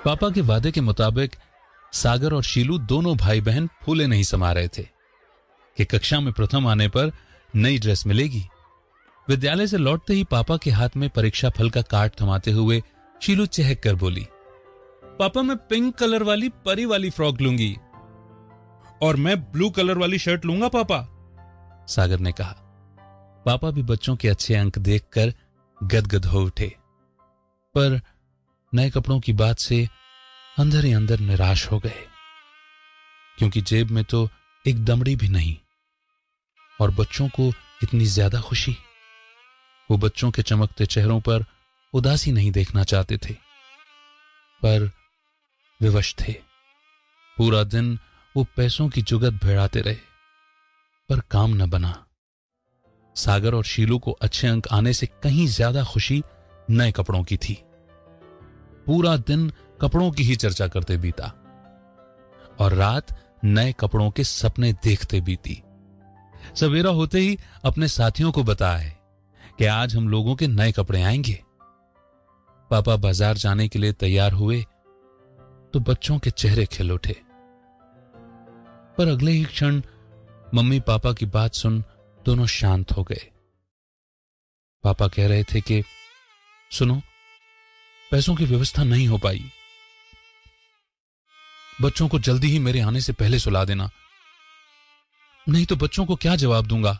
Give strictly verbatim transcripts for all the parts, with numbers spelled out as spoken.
पापा के वादे के मुताबिक सागर और शीलू दोनों भाई बहन फूले नहीं समा रहे थे कि कक्षा में प्रथम आने पर नई ड्रेस मिलेगी। विद्यालय से लौटते ही पापा के हाथ में परीक्षा फल का कार्ड थमाते हुए शीलू चहक कर बोली, पापा मैं पिंक कलर वाली परी वाली फ्रॉक लूंगी। और मैं ब्लू कलर वाली शर्ट लूंगा पापा, सागर ने कहा। पापा भी बच्चों के अच्छे अंक देखकर गदगद हो उठे, पर नए कपड़ों की बात से अंदर ही अंदर निराश हो गए, क्योंकि जेब में तो एक दमड़ी भी नहीं और बच्चों को इतनी ज्यादा खुशी। वो बच्चों के चमकते चेहरों पर उदासी नहीं देखना चाहते थे, पर विवश थे। पूरा दिन वो पैसों की जुगत भिड़ाते रहे, पर काम न बना। सागर और शीलू को अच्छे अंक आने से कहीं ज्यादा खुशी नए कपड़ों की थी। पूरा दिन कपड़ों की ही चर्चा करते बीता और रात नए कपड़ों के सपने देखते बीती। सवेरा होते ही अपने साथियों को बताया कि आज हम लोगों के नए कपड़े आएंगे। पापा बाजार जाने के लिए तैयार हुए तो बच्चों के चेहरे खिल उठे, पर अगले ही क्षण मम्मी पापा की बात सुन दोनों शांत हो गए। पापा कह रहे थे कि सुनो, पैसों की व्यवस्था नहीं हो पाई, बच्चों को जल्दी ही मेरे आने से पहले सुला देना, नहीं तो बच्चों को क्या जवाब दूंगा।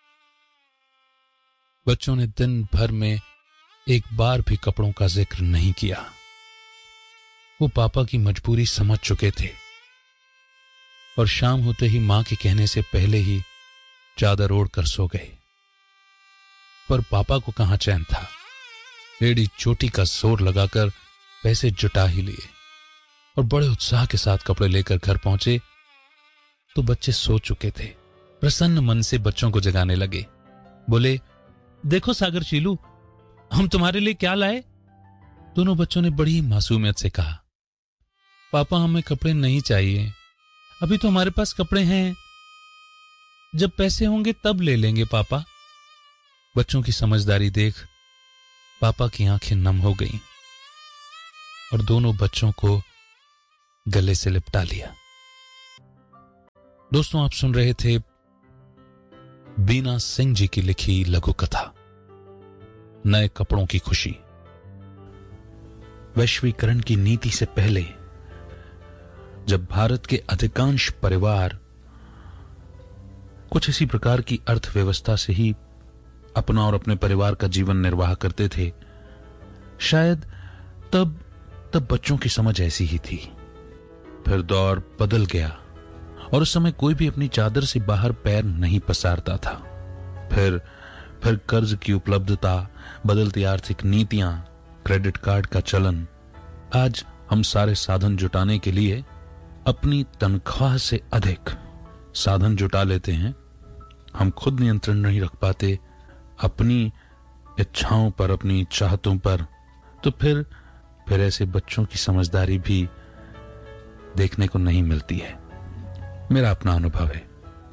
बच्चों ने दिन भर में एक बार भी कपड़ों का जिक्र नहीं किया। वो पापा की मजबूरी समझ चुके थे और शाम होते ही मां के कहने से पहले ही चादर ओढ़कर सो गए। पर पापा को कहां चैन था। एड़ी चोटी का जोर लगाकर पैसे जुटा ही लिए और बड़े उत्साह के साथ कपड़े लेकर घर पहुंचे तो बच्चे सो चुके थे। प्रसन्न मन से बच्चों को जगाने लगे। बोले, देखो सागर शीलू, हम तुम्हारे लिए क्या लाए। दोनों बच्चों ने बड़ी मासूमियत से कहा, पापा हमें कपड़े नहीं चाहिए, अभी तो हमारे पास कपड़े हैं, जब पैसे होंगे तब ले लेंगे पापा। बच्चों की समझदारी देख पापा की आंखें नम हो गईं और दोनों बच्चों को गले से लिपटा लिया। दोस्तों, आप सुन रहे थे बीना सिंह जी की लिखी लघु कथा नए कपड़ों की खुशी। वैश्वीकरण की नीति से पहले जब भारत के अधिकांश परिवार कुछ इसी प्रकार की अर्थव्यवस्था से ही अपना और अपने परिवार का जीवन निर्वाह करते थे, शायद तब तब बच्चों की समझ ऐसी ही थी। फिर दौर बदल गया और उस समय कोई भी अपनी चादर से बाहर पैर नहीं पसारता था। फिर फिर कर्ज की उपलब्धता, बदलती आर्थिक नीतियां, क्रेडिट कार्ड का चलन। आज हम सारे साधन जुटाने के लिए अपनी तनख्वाह से अधिक साधन जुटा लेते हैं। हम खुद नियंत्रण नहीं रख पाते अपनी इच्छाओं पर, अपनी चाहतों पर। तो फिर फिर ऐसे बच्चों की समझदारी भी देखने को नहीं मिलती है। मेरा अपना अनुभव है।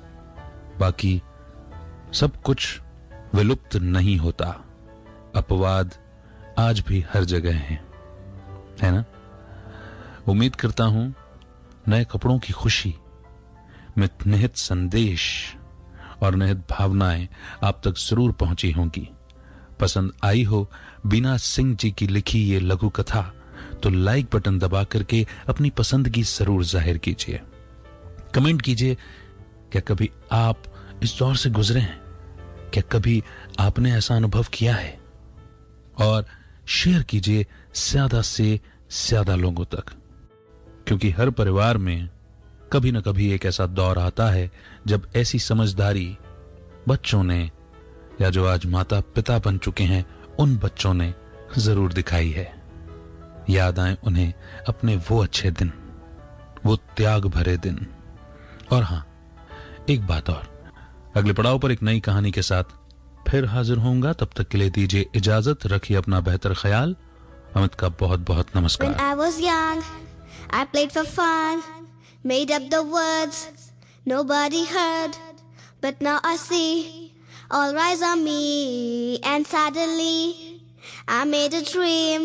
बाकी सब कुछ विलुप्त नहीं होता। अपवाद आज भी हर जगह हैं, है ना। उम्मीद करता हूं नए कपड़ों की खुशी में निहित संदेश और निहित भावनाएं आप तक जरूर पहुंची होंगी। पसंद आई हो बीना सिंह जी की लिखी ये लघु कथा तो लाइक बटन दबा करके अपनी पसंदगी जरूर जाहिर कीजिए। कमेंट कीजिए, क्या कभी आप इस दौर से गुजरे हैं? क्या कभी आपने ऐसा अनुभव किया है? और शेयर कीजिए ज्यादा से ज्यादा लोगों तक, क्योंकि हर परिवार में कभी न कभी एक ऐसा दौर आता है जब ऐसी समझदारी बच्चों ने, या जो आज माता पिता बन चुके हैं उन बच्चों ने जरूर दिखाई है। याद आए उन्हें अपने वो अच्छे दिन, वो त्याग भरे दिन। और हां, एक बात और, अगले पड़ाव पर एक नई कहानी के साथ फिर हाजिर होऊंगा। तब तक के लिए दीजिए इजाजत, रखिए अपना बेहतर ख्याल। अमित का बहुत बहुत नमस्कार। When I was young, I played for fun, made up the words nobody heard, but now I see all eyes on me, and suddenly I made a dream.